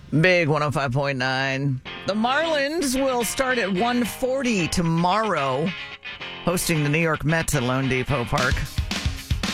Big 105.9. The Marlins will start at 1:40 tomorrow, hosting the New York Mets at Lone Depot Park.